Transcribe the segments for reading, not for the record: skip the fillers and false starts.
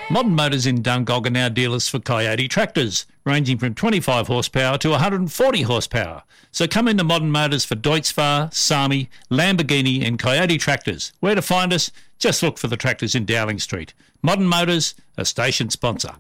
Modern Motors in Dungog are now dealers for Coyote tractors, ranging from 25 horsepower to 140 horsepower. So come into Modern Motors for Deutz-Fahr, Sami, Lamborghini and Coyote tractors. Where to find us? Just look for the tractors in Dowling Street. Modern Motors, a station sponsor.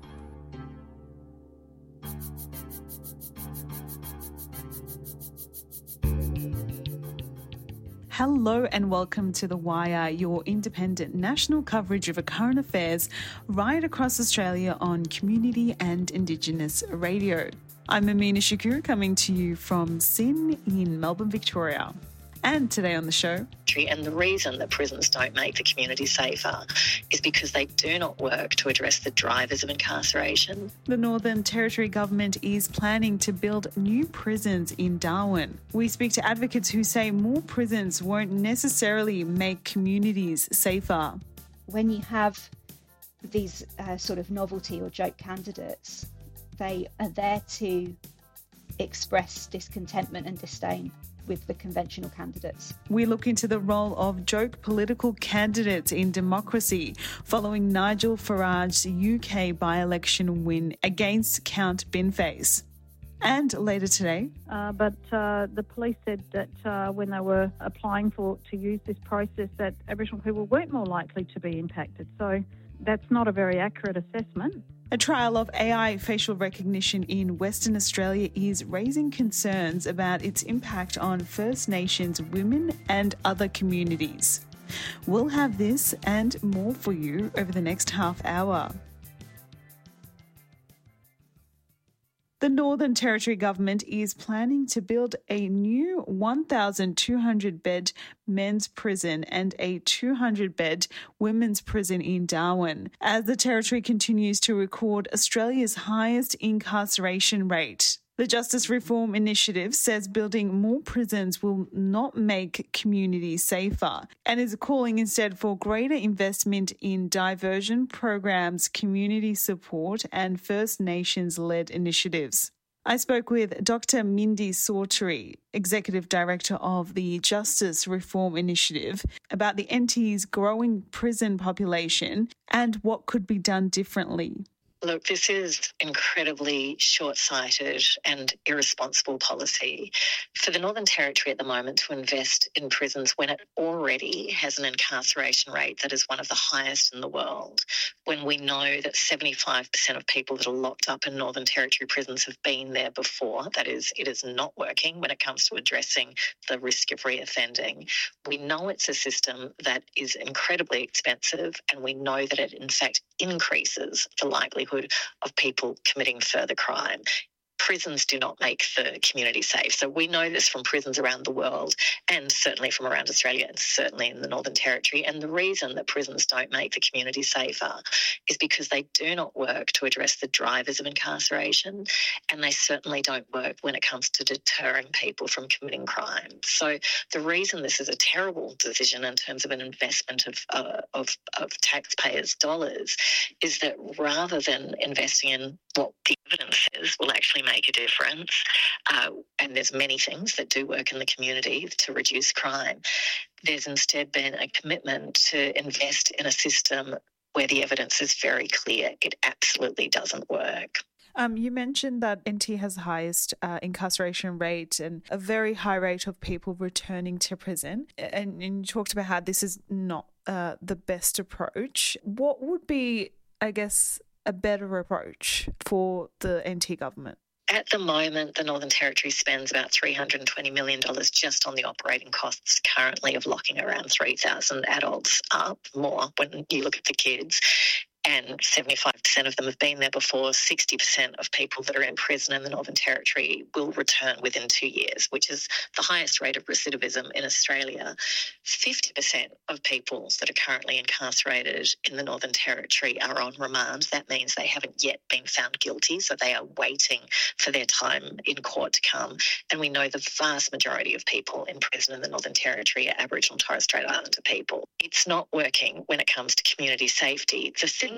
Hello and welcome to The Wire, your independent national coverage of current affairs right across Australia on Community and Indigenous radio. I'm Amina Shakur, coming to you from SYN in Melbourne, Victoria. And today on the show... And the reason that prisons don't make the community safer is because they do not work to address the drivers of incarceration. The Northern Territory Government is planning to build new prisons in Darwin. We speak to advocates who say more prisons won't necessarily make communities safer. When you have these sort of novelty or joke candidates, they are there to express discontentment and disdain with the conventional candidates. We look into the role of joke political candidates in democracy following Nigel Farage's UK by-election win against Count Binface. And later today... But the police said that when they were applying to use this process, that Aboriginal people weren't more likely to be impacted. So that's not a very accurate assessment. A trial of AI facial recognition in Western Australia is raising concerns about its impact on First Nations women and other communities. We'll have this and more for you over the next half hour. The Northern Territory Government is planning to build a new 1,200-bed men's prison and a 200-bed women's prison in Darwin, as the Territory continues to record Australia's highest incarceration rate. The Justice Reform Initiative says building more prisons will not make communities safer and is calling instead for greater investment in diversion programs, community support and First Nations-led initiatives. I spoke with Dr. Mindy Sawtrey, Executive Director of the Justice Reform Initiative, about the NT's growing prison population and what could be done differently. Look, this is incredibly short-sighted and irresponsible policy for the Northern Territory at the moment to invest in prisons when it already has an incarceration rate that is one of the highest in the world, when we know that 75% of people that are locked up in Northern Territory prisons have been there before. That is, it is not working when it comes to addressing the risk of reoffending. We know it's a system that is incredibly expensive, and we know that it, in fact, increases the likelihood of people committing further crime. Prisons do not make the community safe. So we know this from prisons around the world and certainly from around Australia and certainly in the Northern Territory. And the reason that prisons don't make the community safer is because they do not work to address the drivers of incarceration, and they certainly don't work when it comes to deterring people from committing crime. So the reason this is a terrible decision in terms of an investment of taxpayers' dollars is that rather than investing in what the evidence says will actually make a difference, and there's many things that do work in the community to reduce crime, there's instead been a commitment to invest in a system where the evidence is very clear it absolutely doesn't work. You mentioned that NT has the highest incarceration rate and a very high rate of people returning to prison. And you talked about how this is not the best approach. What would be, I guess, a better approach for the NT government? At the moment, the Northern Territory spends about $320 million just on the operating costs currently of locking around 3,000 adults up, more when you look at the kids. And 75% of them have been there before. 60% of people that are in prison in the Northern Territory will return within 2 years, which is the highest rate of recidivism in Australia. 50% of people that are currently incarcerated in the Northern Territory are on remand. That means they haven't yet been found guilty, so they are waiting for their time in court to come. And we know the vast majority of people in prison in the Northern Territory are Aboriginal and Torres Strait Islander people. It's not working when it comes to community safety. The thing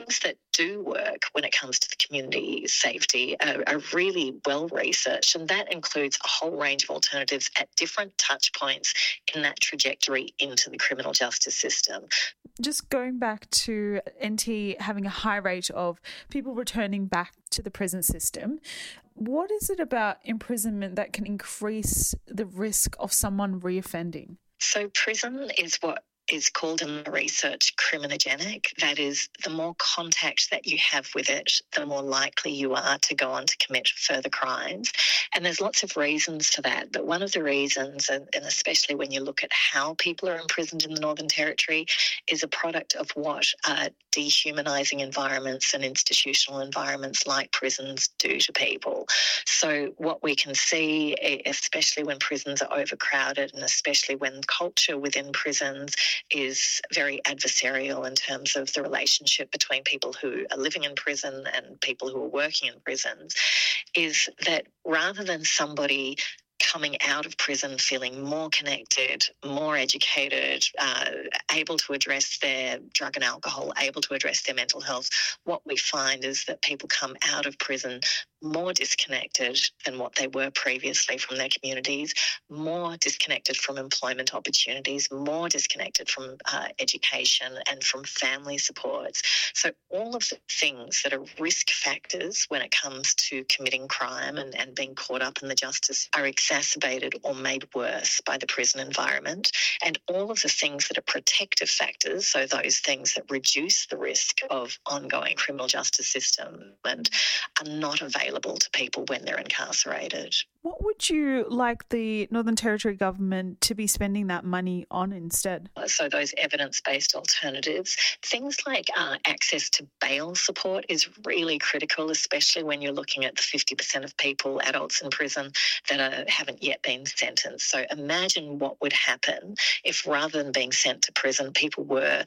things that do work when it comes to the community safety are really well researched, and that includes a whole range of alternatives at different touch points in that trajectory into the criminal justice system. Just going back to NT having a high rate of people returning back to the prison system, what is it about imprisonment that can increase the risk of someone reoffending? So prison is what is called in the research criminogenic. That is, the more contact that you have with it, the more likely you are to go on to commit further crimes. And there's lots of reasons for that. But one of the reasons, and especially when you look at how people are imprisoned in the Northern Territory, is a product of what dehumanising environments and institutional environments like prisons do to people. So what we can see, especially when prisons are overcrowded and especially when culture within prisons is very adversarial in terms of the relationship between people who are living in prison and people who are working in prisons, is that rather than somebody coming out of prison feeling more connected, more educated, able to address their drug and alcohol, able to address their mental health, what we find is that people come out of prison more disconnected than what they were previously from their communities, more disconnected from employment opportunities, more disconnected from education and from family supports. So all of the things that are risk factors when it comes to committing crime and being caught up in the justice are exacerbated or made worse by the prison environment. And all of the things that are protective factors, so those things that reduce the risk of ongoing criminal justice system and are not available to people when they're incarcerated. What would you like the Northern Territory government to be spending that money on instead? So those evidence-based alternatives, things like access to bail support is really critical, especially when you're looking at the 50% of people, adults in prison, that haven't yet been sentenced. So imagine what would happen if rather than being sent to prison, people were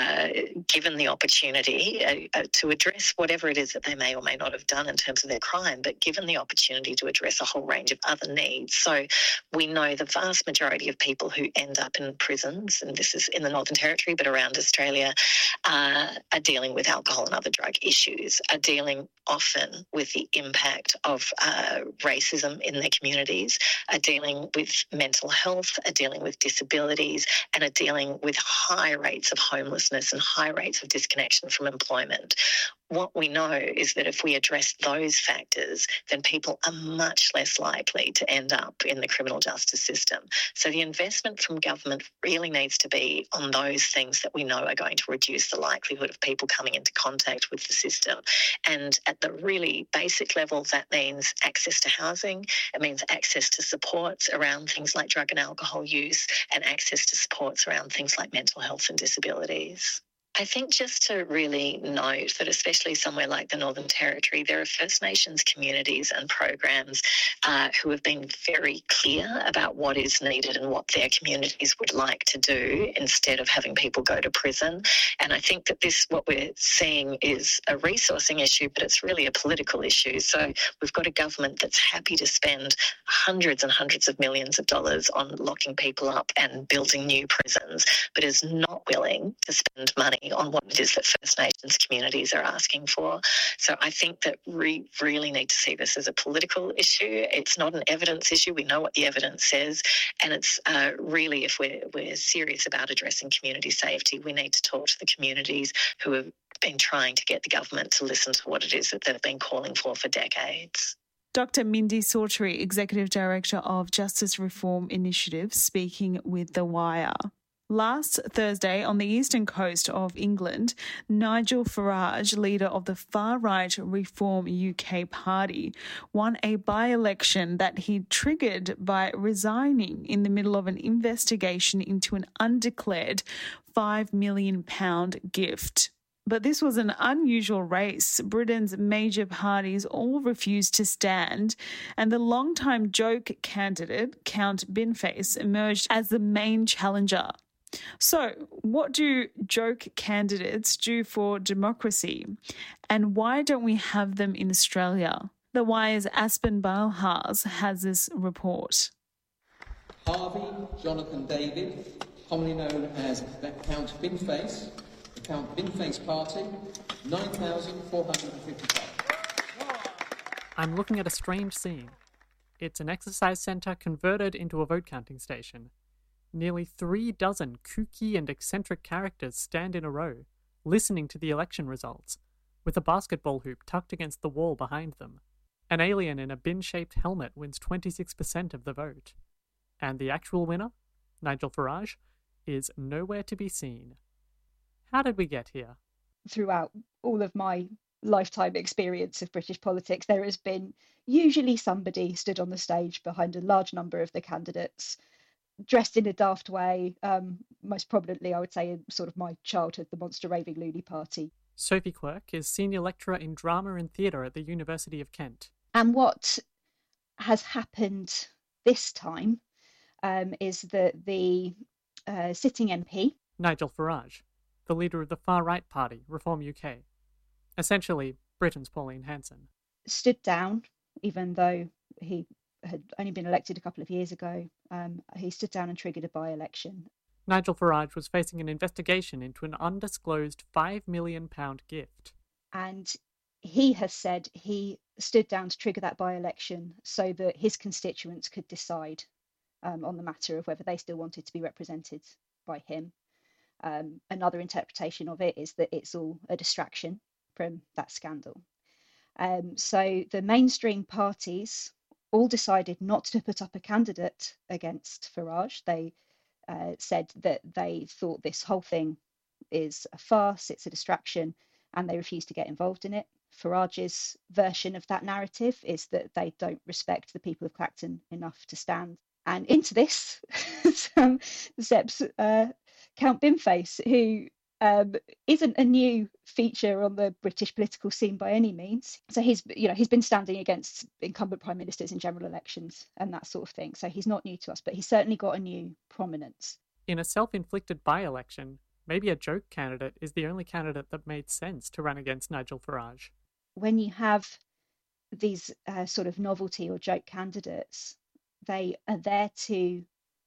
given the opportunity to address whatever it is that they may or may not have done in terms of their crime, but given the opportunity to address a whole range of other needs. So we know the vast majority of people who end up in prisons, and this is in the Northern Territory but around Australia, are dealing with alcohol and other drug issues, are dealing often with the impact of racism in their communities, are dealing with mental health, are dealing with disabilities, and are dealing with high rates of homelessness and high rates of disconnection from employment. What we know is that if we address those factors, then people are much less likely to end up in the criminal justice system. So the investment from government really needs to be on those things that we know are going to reduce the likelihood of people coming into contact with the system. And at the really basic level, that means access to housing, it means access to supports around things like drug and alcohol use, and access to supports around things like mental health and disabilities. I think just to really note that especially somewhere like the Northern Territory, there are First Nations communities and programs who have been very clear about what is needed and what their communities would like to do instead of having people go to prison. And I think that what we're seeing is a resourcing issue, but it's really a political issue. So we've got a government that's happy to spend hundreds and hundreds of millions of dollars on locking people up and building new prisons, but is not willing to spend money on what it is that First Nations communities are asking for. So I think that we really need to see this as a political issue. It's not an evidence issue. We know what the evidence says. And it's really, if we're serious about addressing community safety, we need to talk to the communities who have been trying to get the government to listen to what it is that they've been calling for decades. Dr. Mindy Sawtrey, Executive Director of Justice Reform Initiative, speaking with The Wire. Last Thursday, on the eastern coast of England, Nigel Farage, leader of the far-right Reform UK party, won a by-election that he triggered by resigning in the middle of an investigation into an undeclared £5 million gift. But this was an unusual race. Britain's major parties all refused to stand, and the longtime joke candidate, Count Binface, emerged as the main challenger. So, what do joke candidates do for democracy? And why don't we have them in Australia? The Wire's Aspen Balhars has this report. Harvey Jonathan David, commonly known as Count Binface, the Count Binface Party, 9,455. I'm looking at a strange scene. It's an exercise centre converted into a vote counting station. Nearly 36 kooky and eccentric characters stand in a row, listening to the election results, with a basketball hoop tucked against the wall behind them. An alien in a bin-shaped helmet wins 26% of the vote. And the actual winner, Nigel Farage, is nowhere to be seen. How did we get here? Throughout all of my lifetime experience of British politics, there has been usually somebody stood on the stage behind a large number of the candidates, dressed in a daft way, most prominently, I would say, in sort of my childhood, the Monster Raving Loony Party. Sophie Quirk is Senior Lecturer in Drama and Theatre at the University of Kent. And what has happened this time is that the sitting MP, Nigel Farage, the leader of the far-right party, Reform UK, essentially Britain's Pauline Hanson, stood down, even though he had only been elected a couple of years ago. He stood down and triggered a by-election. Nigel Farage was facing an investigation into an undisclosed £5 million gift. And he has said he stood down to trigger that by-election so that his constituents could decide on the matter of whether they still wanted to be represented by him. Another interpretation of it is that it's all a distraction from that scandal. So the mainstream parties all decided not to put up a candidate against Farage. They said that they thought this whole thing is a farce, it's a distraction, and they refused to get involved in it. Farage's version of that narrative is that they don't respect the people of Clacton enough to stand. And into this steps Count Binface, who isn't a new feature on the British political scene by any means. So he's been standing against incumbent prime ministers in general elections and that sort of thing. So he's not new to us, but he's certainly got a new prominence. In a self-inflicted by-election, maybe a joke candidate is the only candidate that made sense to run against Nigel Farage. When you have these sort of novelty or joke candidates, they are there to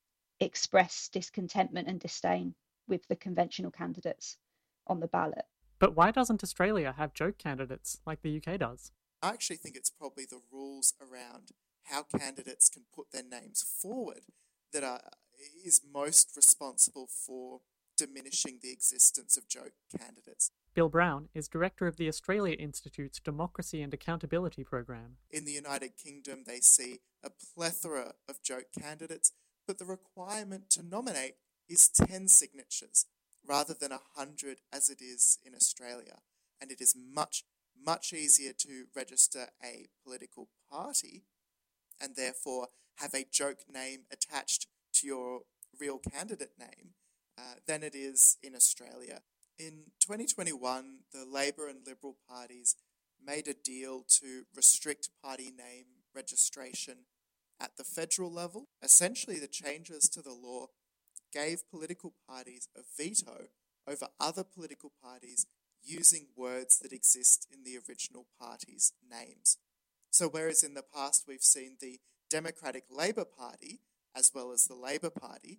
express discontentment and disdain with the conventional candidates on the ballot. But why doesn't Australia have joke candidates like the UK does? I actually think it's probably the rules around how candidates can put their names forward that is most responsible for diminishing the existence of joke candidates. Bill Brown is director of the Australia Institute's Democracy and Accountability program. In the United Kingdom, they see a plethora of joke candidates, but the requirement to nominate is 10 signatures rather than 100 as it is in Australia. And it is much, much easier to register a political party and therefore have a joke name attached to your real candidate name than it is in Australia. In 2021, the Labor and Liberal parties made a deal to restrict party name registration at the federal level. Essentially, the changes to the law gave political parties a veto over other political parties using words that exist in the original party's names. So whereas in the past we've seen the Democratic Labor Party as well as the Labor Party,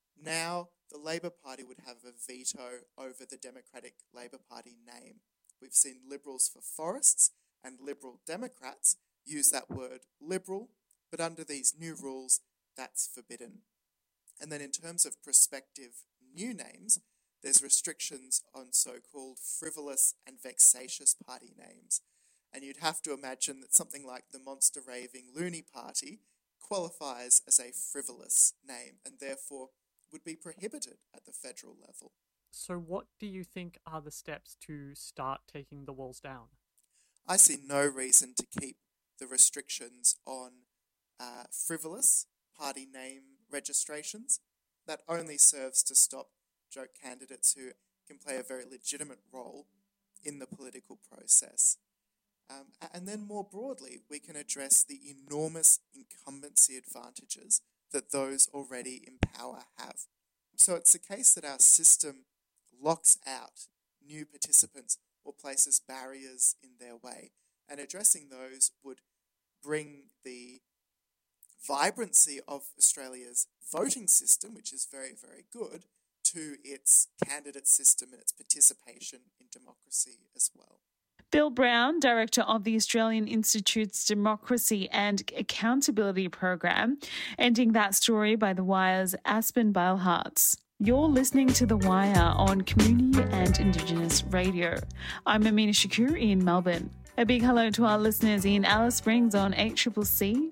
now the Labor Party would have a veto over the Democratic Labor Party name. We've seen Liberals for Forests and Liberal Democrats use that word Liberal, but under these new rules, that's forbidden. And then in terms of prospective new names, there's restrictions on so-called frivolous and vexatious party names. And you'd have to imagine that something like the Monster Raving Loony Party qualifies as a frivolous name and therefore would be prohibited at the federal level. So what do you think are the steps to start taking the walls down? I see no reason to keep the restrictions on frivolous party name registrations. That only serves to stop joke candidates who can play a very legitimate role in the political process. And then more broadly, we can address the enormous incumbency advantages that those already in power have. So it's the case that our system locks out new participants or places barriers in their way, and addressing those would bring the vibrancy of Australia's voting system, which is very, very good, to its candidate system and its participation in democracy as well. Bill Brown, Director of the Australian Institute's Democracy and Accountability Program, ending that story by The Wire's Aspen Beilhartz. You're listening to The Wire on Community and Indigenous Radio. I'm Amina Shakur in Melbourne. A big hello to our listeners in Alice Springs on ACCC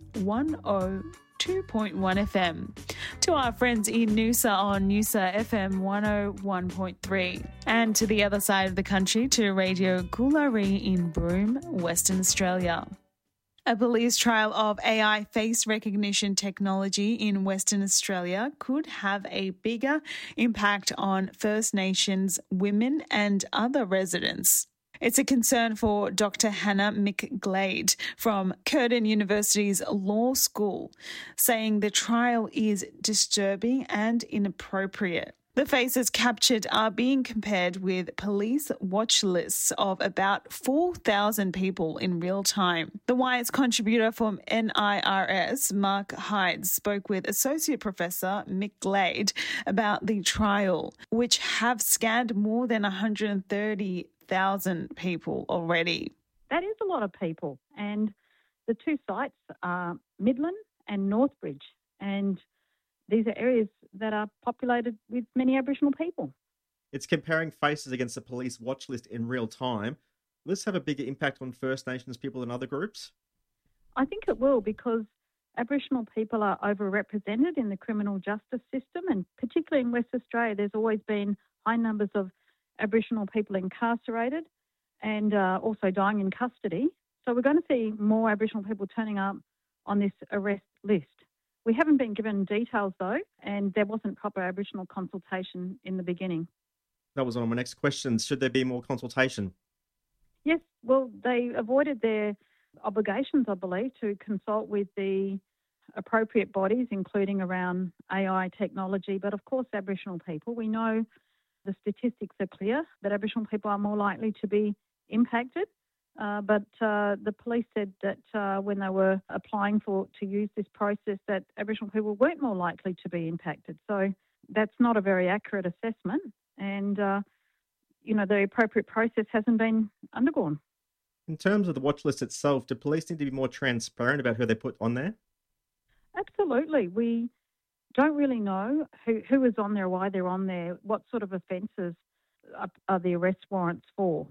102.1 FM, to our friends in Noosa on Noosa FM 101.3, and to the other side of the country to Radio Coolari in Broome, Western Australia. A police trial of AI face recognition technology in Western Australia could have a bigger impact on First Nations women and other residents. It's a concern for Dr. Hannah McGlade from Curtin University's Law School, saying the trial is disturbing and inappropriate. The faces captured are being compared with police watch lists of about 4,000 people in real time. The Wire's contributor from NIRS, Mark Hyde, spoke with Associate Professor McGlade about the trial, which have scanned more than 130,000 people already. That is a lot of people. And the two sites are Midland and Northbridge. And these are areas that are populated with many Aboriginal people. It's comparing faces against the police watch list in real time. Will this have a bigger impact on First Nations people and other groups? I think it will, because Aboriginal people are overrepresented in the criminal justice system, and particularly in West Australia, there's always been high numbers of Aboriginal people incarcerated and also dying in custody. So we're going to see more Aboriginal people turning up on this arrest list. We haven't been given details though, and there wasn't proper Aboriginal consultation in the beginning. That was one of my next questions. Should there be more consultation? Yes, well, they avoided their obligations, I believe, to consult with the appropriate bodies, including around AI technology. But of course, Aboriginal people, we know the statistics are clear that Aboriginal people are more likely to be impacted. But the police said that when they were applying to use this process, that Aboriginal people weren't more likely to be impacted. So that's not a very accurate assessment. And, the appropriate process hasn't been undergone. In terms of the watch list itself, do police need to be more transparent about who they put on there? Absolutely. We don't really know who is on there, why they're on there, what sort of offences are the arrest warrants for.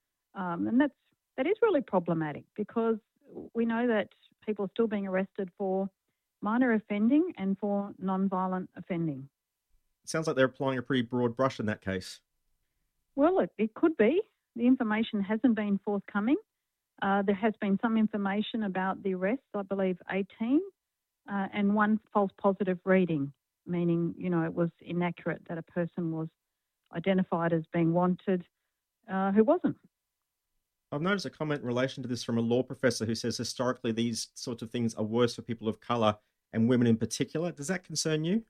And that is really problematic, because we know that people are still being arrested for minor offending and for non-violent offending. It sounds like they're applying a pretty broad brush in that case. Well, it could be. The information hasn't been forthcoming. There has been some information about the arrests, I believe 18, and one false positive reading, meaning, it was inaccurate that a person was identified as being wanted who wasn't. I've noticed a comment in relation to this from a law professor who says historically these sorts of things are worse for people of colour and women in particular. Does that concern you?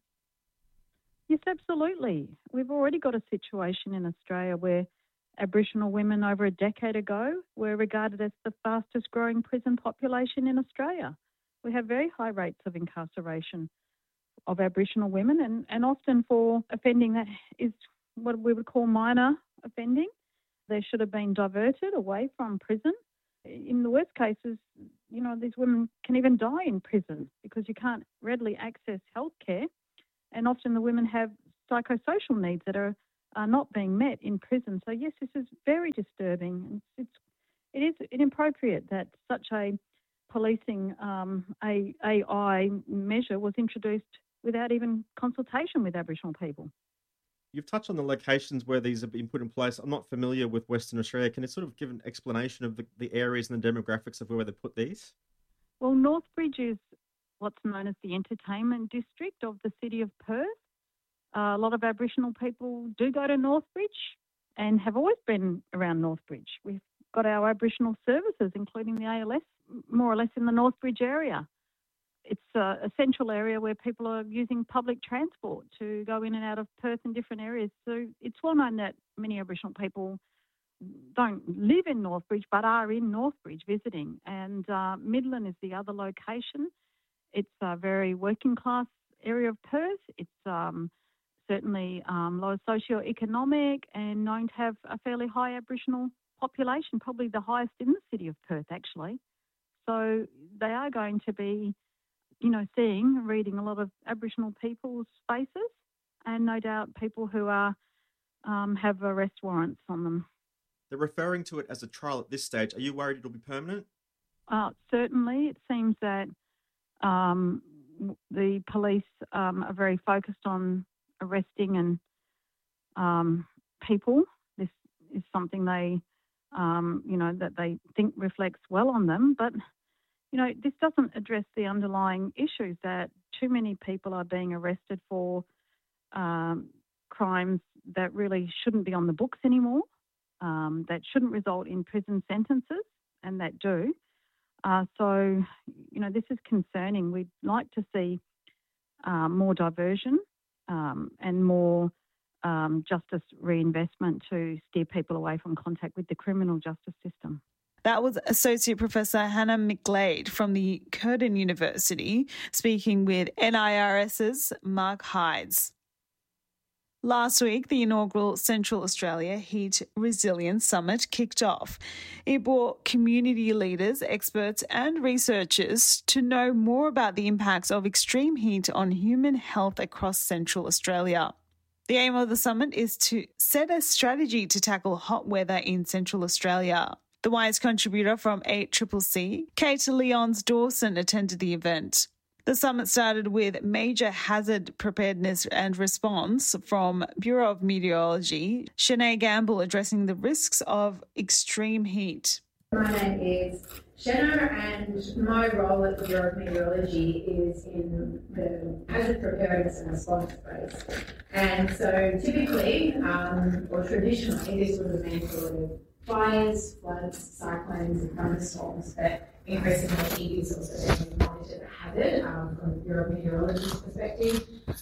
Yes, absolutely. We've already got a situation in Australia where Aboriginal women over a decade ago were regarded as the fastest growing prison population in Australia. We have very high rates of incarceration of Aboriginal women, and often for offending that is what we would call minor offending. They should have been diverted away from prison. In the worst cases, these women can even die in prison because you can't readily access healthcare. And often the women have psychosocial needs that are not being met in prison. So yes, this is very disturbing. It is inappropriate that such a policing AI measure was introduced without even consultation with Aboriginal people. You've touched on the locations where these have been put in place. I'm not familiar with Western Australia. Can you sort of give an explanation of the areas and the demographics of where they put these? Well, Northbridge is what's known as the entertainment district of the city of Perth. A lot of Aboriginal people do go to Northbridge and have always been around Northbridge. We've got our Aboriginal services, including the ALS, more or less in the Northbridge area. It's a central area where people are using public transport to go in and out of Perth in different areas. So it's well known that many Aboriginal people don't live in Northbridge but are in Northbridge visiting. And Midland is the other location. It's a very working class area of Perth. It's certainly low socioeconomic and known to have a fairly high Aboriginal population, probably the highest in the city of Perth, actually. So they are going to be, reading a lot of Aboriginal people's faces, and no doubt people who are have arrest warrants on them. They're referring to it as a trial at this stage. Are you worried it'll be permanent? Certainly. It seems that the police are very focused on arresting and people. This is something they, that they think reflects well on them. But, this doesn't address the underlying issues that too many people are being arrested for crimes that really shouldn't be on the books anymore, that shouldn't result in prison sentences, and that do. So, this is concerning. We'd like to see more diversion and more justice reinvestment to steer people away from contact with the criminal justice system. That was Associate Professor Hannah McGlade from the Curtin University speaking with NIRS's Mark Hydes. Last week, the inaugural Central Australia Heat Resilience Summit kicked off. It brought community leaders, experts and researchers to know more about the impacts of extreme heat on human health across Central Australia. The aim of the summit is to set a strategy to tackle hot weather in Central Australia. The Wise contributor from 8CCC, Kate Lyons-Dawson, attended the event. The summit started with major hazard preparedness and response from Bureau of Meteorology, Shanae Gamble addressing the risks of extreme heat. My name is Shanna, and my role at the Bureau of Meteorology is in the hazard preparedness and response space. And so typically, or traditionally, this would have meant sort of fires, floods, cyclones and thunderstorms, but increasingly heat is also being monitored a hazard from the Bureau of Meteorology's perspective.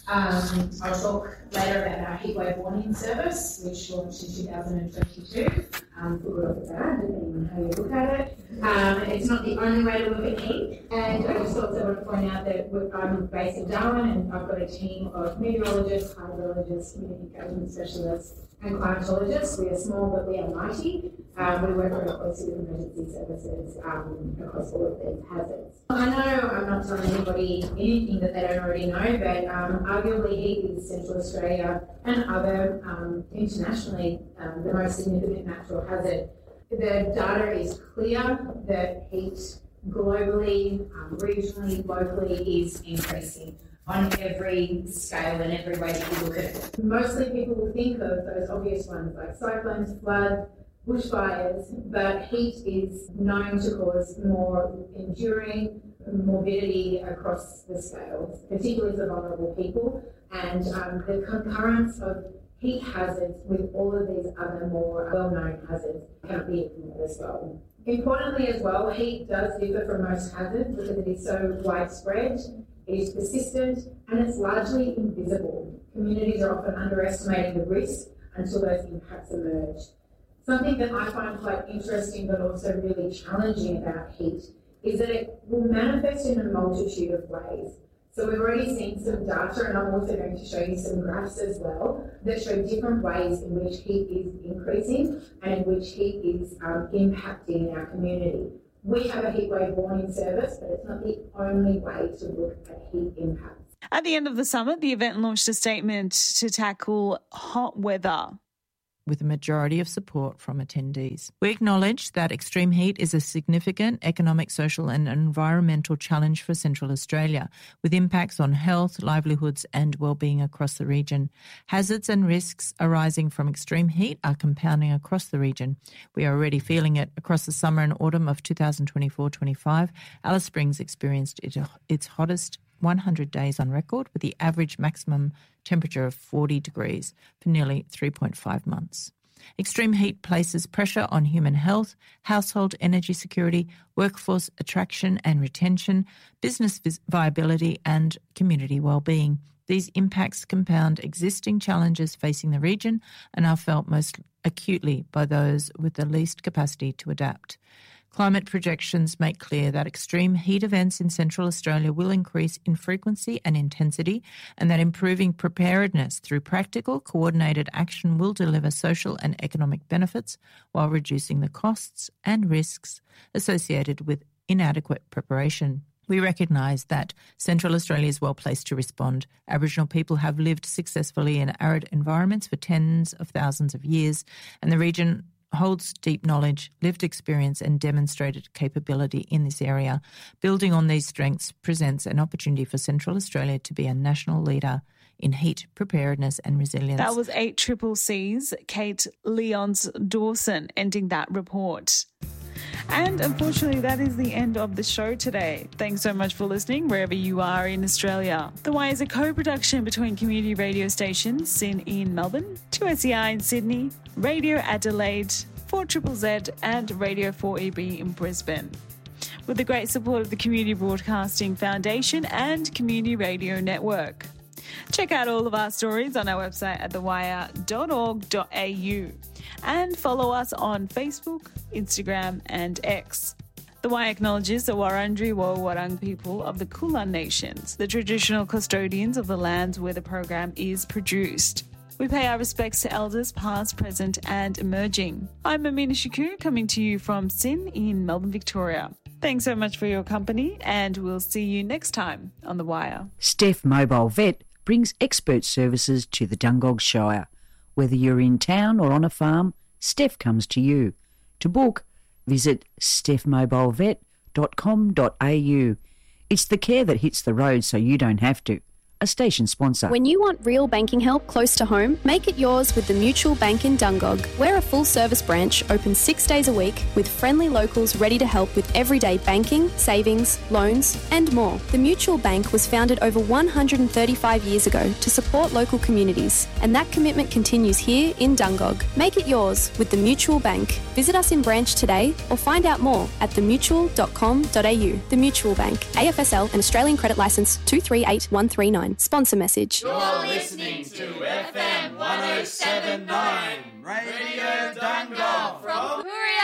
I'll talk later about our heatwave warning service, which launched in 2022, for good or for bad, depending on how you look at it. It's not the only way to look at heat, and I just also want to point out that I'm based in Darwin, and I've got a team of meteorologists, hydrologists, community engagement specialists, and climatologists. We are small, but we are mighty. We work very closely with emergency services across all of these hazards. I know I'm not telling anybody anything that they don't already know, but arguably heat is Central Australia and other internationally the most significant natural hazard. The data is clear that heat globally, regionally, locally is increasing on every scale and every way that you look at it. Mostly people will think of those obvious ones like cyclones, flood, bushfires, but heat is known to cause more enduring morbidity across the scales, particularly for vulnerable people, and the concurrence of heat hazards with all of these other more well-known hazards cannot be ignored as well. Importantly as well, heat does differ from most hazards because it is so widespread, it is persistent, and it's largely invisible. Communities are often underestimating the risk until those impacts emerge. Something that I find quite interesting but also really challenging about heat is that it will manifest in a multitude of ways. So we've already seen some data, and I'm also going to show you some graphs as well, that show different ways in which heat is increasing and in which heat is impacting our community. We have a heatwave warning service, but it's not the only way to look at heat impacts. At the end of the summit, the event launched a statement to tackle hot weather, with a majority of support from attendees. We acknowledge that extreme heat is a significant economic, social and environmental challenge for Central Australia, with impacts on health, livelihoods and well-being across the region. Hazards and risks arising from extreme heat are compounding across the region. We are already feeling it across the summer and autumn of 2024-25. Alice Springs experienced its hottest 100 days on record, with the average maximum temperature of 40 degrees for nearly 3.5 months. Extreme heat places pressure on human health, household energy security, workforce attraction and retention, business viability and community well-being. These impacts compound existing challenges facing the region and are felt most acutely by those with the least capacity to adapt. Climate projections make clear that extreme heat events in Central Australia will increase in frequency and intensity, and that improving preparedness through practical, coordinated action will deliver social and economic benefits while reducing the costs and risks associated with inadequate preparation. We recognise that Central Australia is well placed to respond. Aboriginal people have lived successfully in arid environments for tens of thousands of years, and the region holds deep knowledge, lived experience and demonstrated capability in this area. Building on these strengths presents an opportunity for Central Australia to be a national leader in heat preparedness and resilience. That was 8CCC's Kate Lyons Dawson ending that report. And unfortunately, that is the end of the show today. Thanks so much for listening wherever you are in Australia. The Wire is a co-production between community radio stations, SYN in Melbourne, 2SER in Sydney, Radio Adelaide, 4ZZZ and Radio 4EB in Brisbane. With the great support of the Community Broadcasting Foundation and Community Radio Network. Check out all of our stories on our website at thewire.org.au and follow us on Facebook, Instagram and X. The Wire acknowledges the Wurundjeri Woi-wurrung people of the Kulin Nations, the traditional custodians of the lands where the program is produced. We pay our respects to elders past, present and emerging. I'm Amina Shakur, coming to you from SYN in Melbourne, Victoria. Thanks so much for your company and we'll see you next time on The Wire. Steph Mobile Vet brings expert services to the Dungog Shire. Whether you're in town or on a farm, Steph comes to you. To book, visit stephmobilevet.com.au. It's the care that hits the road so you don't have to. A station sponsor. When you want real banking help close to home, make it yours with the Mutual Bank in Dungog. We're a full-service branch open 6 days a week with friendly locals ready to help with everyday banking, savings, loans and more. The Mutual Bank was founded over 135 years ago to support local communities, and that commitment continues here in Dungog. Make it yours with the Mutual Bank. Visit us in branch today or find out more at themutual.com.au. The Mutual Bank, AFSL and Australian Credit Licence 238139. Sponsor message. You're listening to FM 1079 Radio Dungog from